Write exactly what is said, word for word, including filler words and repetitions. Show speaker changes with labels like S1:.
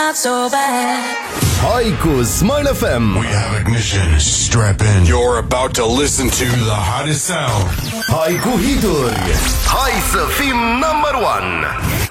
S1: not so bad.
S2: Hai cu Smile F M.
S3: We have ignition. Strap in. You're about to listen to the hottest sound.
S2: Hai cu hituri. Hai să fim number one.